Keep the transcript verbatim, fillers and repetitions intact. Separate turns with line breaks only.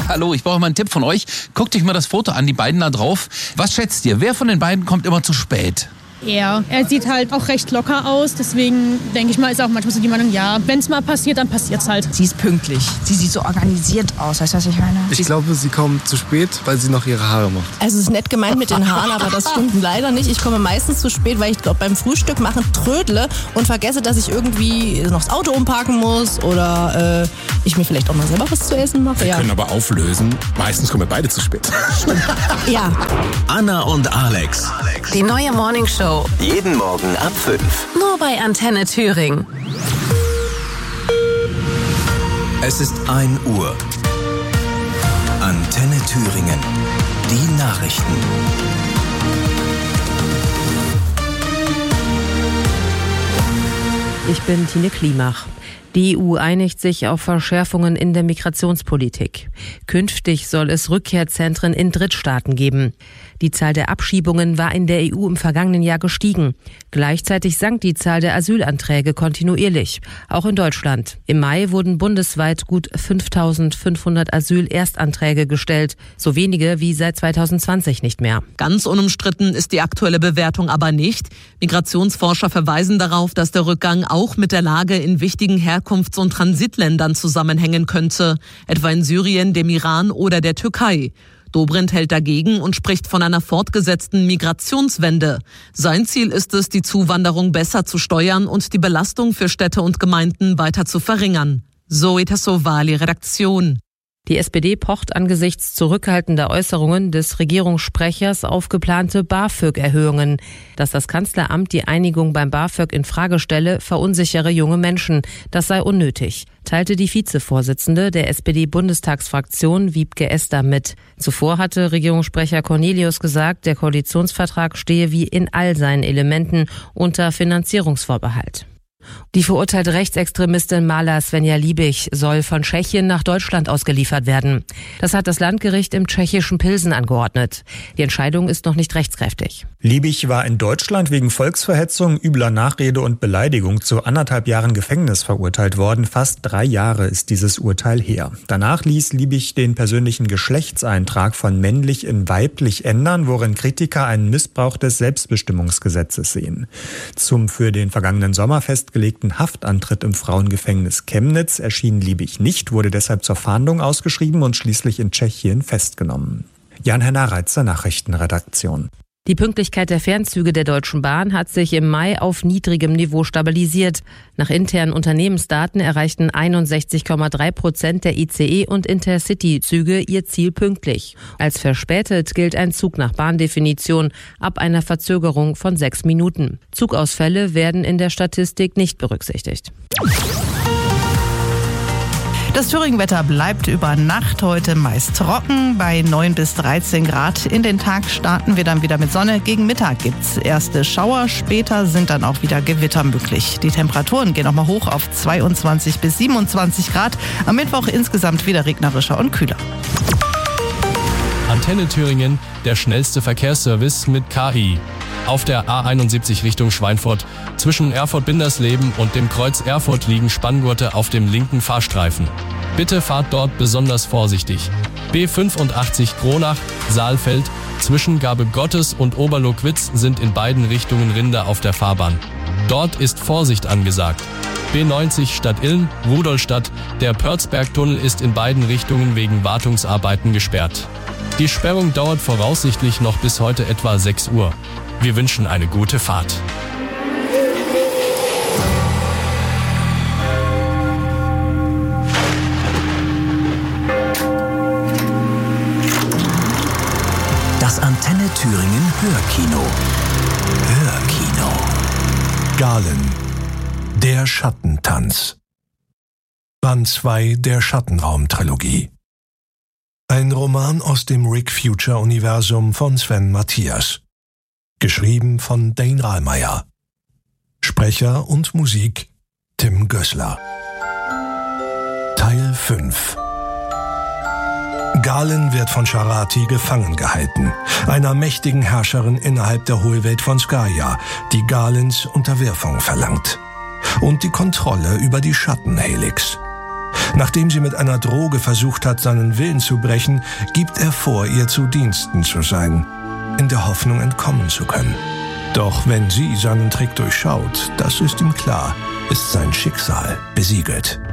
Hallo, ich brauche mal einen Tipp von euch. Guckt euch mal das Foto an, die beiden da drauf. Was schätzt ihr? Wer von den beiden kommt immer zu spät?
Er. Er sieht halt auch recht locker aus, deswegen denke ich mal, ist auch manchmal so die Meinung, ja, wenn es mal passiert, dann passiert es halt.
Sie ist pünktlich. Sie sieht so organisiert aus, weißt du, was ich meine?
Ich glaube, sie kommt zu spät, weil sie noch ihre Haare macht.
Also es ist nett gemeint mit den Haaren, aber das stimmt leider nicht. Ich komme meistens zu spät, weil ich glaube beim Frühstück machen trödle und vergesse, dass ich irgendwie noch das Auto umparken muss oder äh, ich mir vielleicht auch mal selber was zu essen mache.
Wir
ja.
können aber auflösen, meistens kommen wir beide zu spät.
Ja.
Anna und Alex.
Die neue Morning Show.
Jeden Morgen ab fünf.
Nur bei Antenne Thüringen.
Es ist ein Uhr. Antenne Thüringen. Die Nachrichten.
Ich bin Tine Klimach. Die E U einigt sich auf Verschärfungen in der Migrationspolitik. Künftig soll es Rückkehrzentren in Drittstaaten geben. Die Zahl der Abschiebungen war in der E U im vergangenen Jahr gestiegen. Gleichzeitig sank die Zahl der Asylanträge kontinuierlich, auch in Deutschland. Im Mai wurden bundesweit gut fünftausendfünfhundert Asylerstanträge gestellt, so wenige wie seit zweitausendzwanzig nicht mehr.
Ganz unumstritten ist die aktuelle Bewertung aber nicht. Migrationsforscher verweisen darauf, dass der Rückgang auch mit der Lage in wichtigen Herkunfts- und Transitländern zusammenhängen könnte, etwa in Syrien, dem Iran oder der Türkei. Dobrindt hält dagegen und spricht von einer fortgesetzten Migrationswende. Sein Ziel ist es, die Zuwanderung besser zu steuern und die Belastung für Städte und Gemeinden weiter zu verringern. Zoe Tassovali, Redaktion.
Die S P D pocht angesichts zurückhaltender Äußerungen des Regierungssprechers auf geplante BAföG-Erhöhungen. Dass das Kanzleramt die Einigung beim BAföG in Frage stelle, verunsichere junge Menschen. Das sei unnötig, teilte die Vizevorsitzende der S P D-Bundestagsfraktion Wiebke Esser mit. Zuvor hatte Regierungssprecher Cornelius gesagt, der Koalitionsvertrag stehe wie in all seinen Elementen unter Finanzierungsvorbehalt. Die verurteilte Rechtsextremistin Mala Svenja Liebig soll von Tschechien nach Deutschland ausgeliefert werden. Das hat das Landgericht im tschechischen Pilsen angeordnet. Die Entscheidung ist noch nicht rechtskräftig.
Liebig war in Deutschland wegen Volksverhetzung, übler Nachrede und Beleidigung zu anderthalb Jahren Gefängnis verurteilt worden. Fast drei Jahre ist dieses Urteil her. Danach ließ Liebig den persönlichen Geschlechtseintrag von männlich in weiblich ändern, worin Kritiker einen Missbrauch des Selbstbestimmungsgesetzes sehen. Zum für den vergangenen Sommer festgelegten Haftantritt im Frauengefängnis Chemnitz erschien Liebig nicht, wurde deshalb zur Fahndung ausgeschrieben und schließlich in Tschechien festgenommen. Jan-Henner Reitzer, Nachrichtenredaktion.
Die Pünktlichkeit der Fernzüge der Deutschen Bahn hat sich im Mai auf niedrigem Niveau stabilisiert. Nach internen Unternehmensdaten erreichten einundsechzig Komma drei Prozent der I C E- und Intercity-Züge ihr Ziel pünktlich. Als verspätet gilt ein Zug nach Bahndefinition ab einer Verzögerung von sechs Minuten. Zugausfälle werden in der Statistik nicht berücksichtigt.
Das Thüringen-Wetter bleibt über Nacht heute meist trocken, bei neun bis dreizehn Grad. In den Tag starten wir dann wieder mit Sonne. Gegen Mittag gibt's erste Schauer, später sind dann auch wieder Gewitter möglich. Die Temperaturen gehen nochmal hoch auf zweiundzwanzig bis siebenundzwanzig Grad. Am Mittwoch insgesamt wieder regnerischer und kühler.
Antenne Thüringen, der schnellste Verkehrsservice mit K I. Auf der A einundsiebzig Richtung Schweinfurt. Zwischen Erfurt-Bindersleben und dem Kreuz Erfurt liegen Spanngurte auf dem linken Fahrstreifen. Bitte fahrt dort besonders vorsichtig. B fünfundachtzig Kronach, Saalfeld. Zwischen Gabe Gottes und Oberlockwitz sind in beiden Richtungen Rinder auf der Fahrbahn. Dort ist Vorsicht angesagt. B neunzig Stadt-Ilm, Rudolstadt. Der Pörzbergtunnel ist in beiden Richtungen wegen Wartungsarbeiten gesperrt. Die Sperrung dauert voraussichtlich noch bis heute etwa sechs Uhr. Wir wünschen eine gute Fahrt.
Das Antenne Thüringen Hörkino. Hörkino.
Galen. Der Schattentanz. Band zwei der Schattenraum-Trilogie. Ein Roman aus dem Rick Future-Universum von Sven Mathias. Geschrieben von Dane Rahlmeier. Sprecher und Musik Tim Gößler. Teil fünf. Galen wird von Sharati gefangen gehalten, einer mächtigen Herrscherin innerhalb der Hohlwelt von Skaya, die Galens Unterwerfung verlangt. Und die Kontrolle über die Schattenhelix. Nachdem sie mit einer Droge versucht hat, seinen Willen zu brechen, gibt er vor, ihr zu Diensten zu sein, in der Hoffnung, entkommen zu können. Doch wenn sie seinen Trick durchschaut, das ist ihm klar, ist sein Schicksal besiegelt.